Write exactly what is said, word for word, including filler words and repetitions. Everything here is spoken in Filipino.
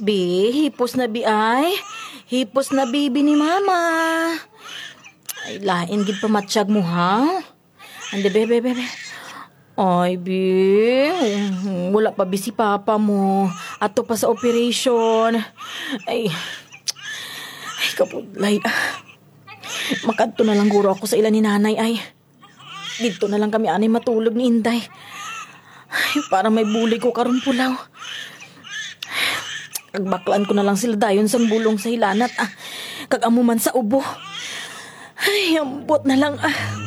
Bi, hipos na bi ay. Hipos na bibi ni mama. Ay, lain gid pa matsyag mo ha. Ande, bebe, bebe. Ay, bi. Wala pa bi si papa mo. Ato pa sa operation. Ay, ay kapudlay. Makadto na lang guro ako sa ila ni nanay ay. Dito na lang kami anay matulog ni Inday. Ay, parang may bulay ko karon pulaw. Kagbaklaan ko na lang sila dayon sa bulong sa hilanat ah. Kagamuman sa ubo. Ay, ambot na lang ah.